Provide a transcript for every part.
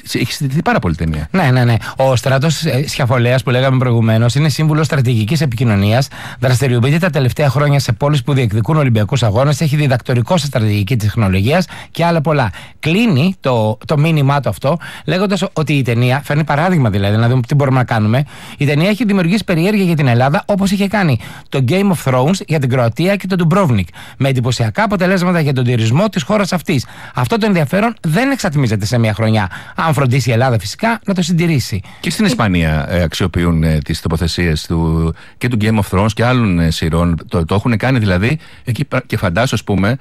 έχει συζητηθεί πάρα πολύ ταινία. Ναι. Ο Στράτος Σιαφολέας που λέγαμε προηγουμένως είναι σύμβουλος στρατηγικής επικοινωνίας. Δραστηριοποιείται τα τελευταία χρόνια σε πόλεις που διεκδικούν Ολυμπιακούς αγώνες. Έχει διδακτορικό σε στρατηγική τεχνολογίας και άλλα πολλά. Κλείνει το μήνυμά του αυτό λέγοντας ότι η ταινία, φέρνει παράδειγμα δηλαδή, να δούμε τι μπορούμε να κάνουμε. Η ταινία έχει δημιουργήσει περιέργεια για την Ελλάδα όπως είχε κάνει το Game of Thrones για την Κροατία και τον Ντουμπρόβνικ. Με εντυπωσιακά αποτελέσματα για τον τουρισμό της χώρας αυτής. Αυτό το ενδιαφέρον δεν εξατμίζεται σε μια χρονιά. Αν φροντίσει η Ελλάδα φυσικά να το συντηρήσει. Και στην Ισπανία αξιοποιούν τις τοποθεσίες και του Game of Thrones και άλλων σειρών. Το έχουν κάνει δηλαδή. Εκεί, και φαντάσου, ας πούμε,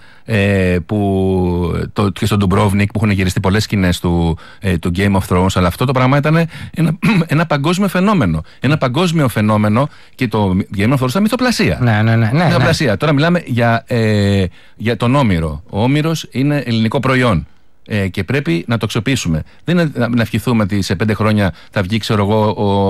και στον Ντουμπρόβνικ που έχουν γυριστεί πολλές σκηνές του Game of Thrones. Αλλά αυτό το πράγμα ήταν ένα παγκόσμιο φαινόμενο. Ένα παγκόσμιο φαινόμενο και το Game of Thrones ήταν μυθοπλασία. Ναι. Μυθοπλασία. Τώρα μιλάμε για τον Όμηρο. Ο Όμηρος είναι ελληνικό προϊόν. Και πρέπει να το αξιοποιήσουμε. Δεν είναι να ευχηθούμε ότι σε 5 χρόνια θα βγει, ξέρω εγώ,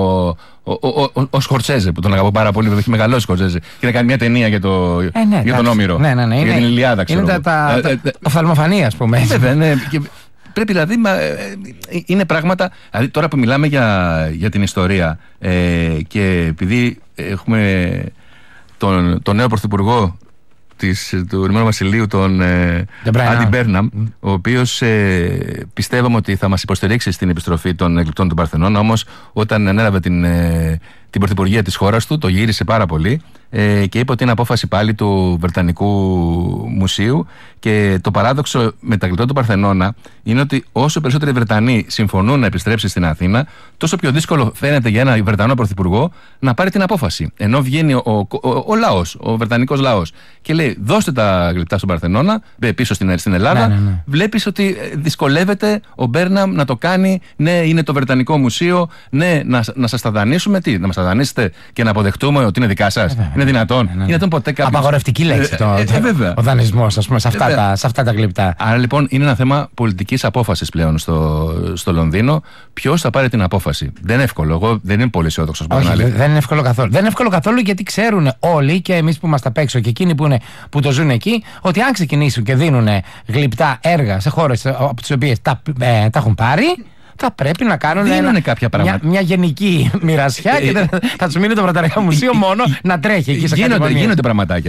ο Σκορσέζε, που τον αγαπώ πάρα πολύ, έχει μεγαλώσει Σκορσέζε, και να κάνει μια ταινία για τον Όμηρο. Ναι, για την Ηλιάδα, ξέρω εγώ. Είναι οφθαλμοφανία, ας πούμε. Βέβαια, ναι. Πρέπει δηλαδή, είναι πράγματα. Δηλαδή, τώρα που μιλάμε για την ιστορία και επειδή έχουμε τον νέο πρωθυπουργό του Ηνωμένου Βασιλείου, τον Άντι Μπέρναμ, ο οποίος πιστεύαμε ότι θα μας υποστηρίξει στην επιστροφή των γλυπτών του Παρθενών. Όμως όταν ανέλαβε την πρωθυπουργία της χώρας του, το γύρισε πάρα πολύ και είπε ότι είναι απόφαση πάλι του Βρετανικού Μουσείου. Και το παράδοξο με τα γλυπτά του Παρθενώνα είναι ότι όσο περισσότεροι Βρετανοί συμφωνούν να επιστρέψει στην Αθήνα, τόσο πιο δύσκολο φαίνεται για ένα Βρετανό πρωθυπουργό να πάρει την απόφαση. Ενώ βγαίνει ο λαός, ο Βρετανικός λαός, και λέει: δώστε τα γλυπτά στον Παρθενώνα, πίσω στην Ελλάδα. Ναι. Βλέπεις ότι δυσκολεύεται ο Μπέρναμ να το κάνει. Ναι, είναι το Βρετανικό Μουσείο. Ναι, να σας τα δανείσουμε. Τι, να μας τα δανείσετε και να αποδεχτούμε ότι είναι δικά σας? Είναι δυνατόν? Είναι δυνατόν ποτέ κάποιος? Απαγορευτική λέξη ο δανεισμός, ας πούμε, σε αυτά τα γλυπτά. Άρα λοιπόν είναι ένα θέμα πολιτικής απόφασης πλέον στο Λονδίνο. Ποιος θα πάρει την απόφαση? Δεν είναι εύκολο. Δεν είναι πολύ αισιόδοξος. Δεν είναι εύκολο καθόλου. Δεν είναι εύκολο καθόλου, γιατί ξέρουν όλοι, και εμείς που είμαστε απ' έξω και εκείνοι που το ζουν εκεί, ότι αν ξεκινήσουν και δίνουν γλυπτά έργα σε χώρες από τις οποίες τα έχουν πάρει, θα πρέπει να κάνουν μια γενική μοιρασιά και θα τους μείνει το Βρετανικό Μουσείο μόνο να τρέχει εκεί σε κατηγορία. Γίνονται πραγματάκια.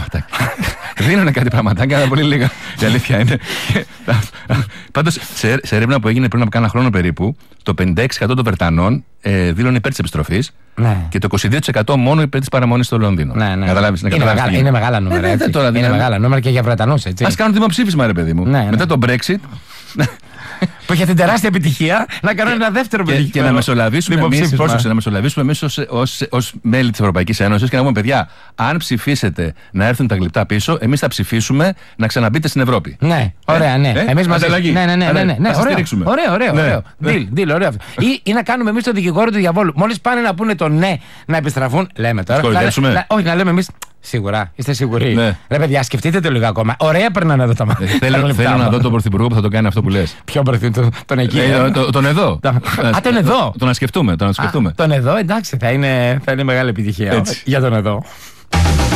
Δίνουν κάτι πραγματάκια, αλλά πολύ λίγα. Η αλήθεια είναι. Πάντως, σε έρευνα που έγινε πριν από κάνα χρόνο περίπου, το 56% των Βρετανών δήλωνε υπέρ της επιστροφής και το 22% μόνο υπέρ της παραμονής στο Λονδίνο. Καταλάβεις? Είναι μεγάλα νούμερα. Είναι μεγάλα νούμερα και για Βρετανούς. Ας κάνουν δημοψήφισμα, ρε παιδί μου. Μετά το Brexit. Που είχε την τεράστια επιτυχία να κάνουν ένα δεύτερο επιτυχία. Και να μεσολαβήσουμε εμείς ως μέλη της Ευρωπαϊκής Ένωσης και να πούμε: παιδιά, αν ψηφίσετε να έρθουν τα γλυπτά πίσω, εμείς θα ψηφίσουμε να ξαναμπείτε στην Ευρώπη. Ναι, ωραία, ναι. Εμείς μαζί. Ναι, ωραίο. Deal, ωραίο αυτό. Ή να κάνουμε εμείς το δικηγόρο του διαβόλου. Μόλις πάνε να πούνε το ναι να επιστραφούν, λέμε τώρα. Όχι, να λέμε εμείς: σίγουρα, είστε σίγουροι? Ναι. Ρε παιδιά, σκεφτείτε το λίγο ακόμα. Ωραία, περνάνε εδώ τα μάτια. Θέλω να δω τον πρωθυπουργό που θα το κάνει αυτό που λες. Ποιο πρωθυπουργό? Τον εκεί. Τον εδώ. Τον εδώ. Τον να σκεφτούμε. Τον εδώ, εντάξει, θα είναι μεγάλη επιτυχία για τον εδώ.